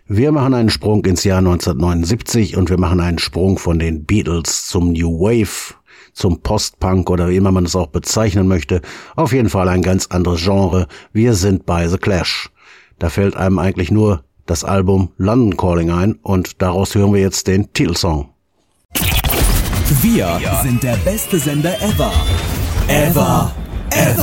Wir machen einen Sprung ins Jahr 1979 und wir machen einen Sprung von den Beatles zum New Wave, zum Post-Punk oder wie immer man es auch bezeichnen möchte. Auf jeden Fall ein ganz anderes Genre. Wir sind bei The Clash. Da fällt einem eigentlich nur das Album London Calling ein und daraus hören wir jetzt den Titelsong. Wir sind der beste Sender ever. Ever.